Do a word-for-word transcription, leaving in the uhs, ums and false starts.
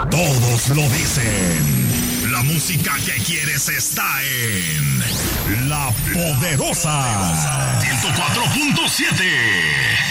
Todos lo dicen. La música que quieres está en La Poderosa ciento cuatro punto siete.